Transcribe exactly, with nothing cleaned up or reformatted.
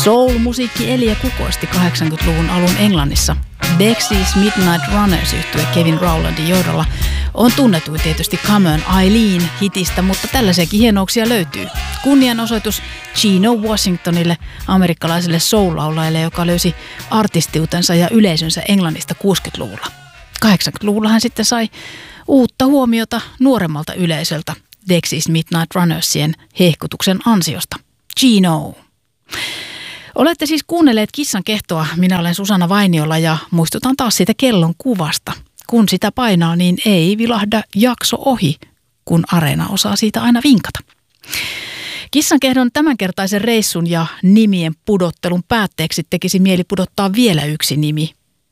Soul-musiikki eli ja kukoisti kahdeksankymmentäluvun alun Englannissa. Dexys Midnight Runners -yhtye Kevin Rowlandin johdolla on tunnetuin tietysti Come On Eileen -hitistä, mutta tällaisiakin hienouksia löytyy. Kunnianosoitus Gino Washingtonille, amerikkalaiselle soul-laulajalle, joka löysi artistiutensa ja yleisönsä Englannista kuusikymmentäluvulla. kahdeksankymmentäluvulla hän sitten sai uutta huomiota nuoremmalta yleisöltä Dexys Midnight Runnersien hehkutuksen ansiosta. Gino. Olette siis kuunnelleet Kissan kehtoa. Minä olen Susanna Vainiola ja muistutan taas siitä kellon kuvasta. Kun sitä painaa, niin ei vilahda jakso ohi, kun Areena osaa siitä aina vinkata. Kissan kehdon tämänkertaisen reissun ja nimien pudottelun päätteeksi tekisi mieli pudottaa vielä yksi nimi.